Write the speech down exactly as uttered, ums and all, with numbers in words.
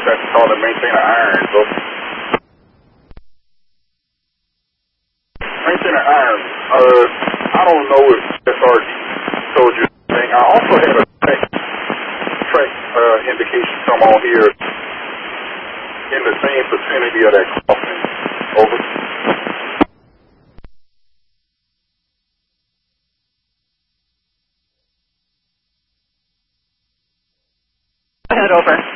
That's called a maintainer iron. So maintainer iron. Uh, I don't know if S R D told you anything. I also had a track, track uh, indication come on here in the same vicinity of that crossing. Over. Go ahead, over.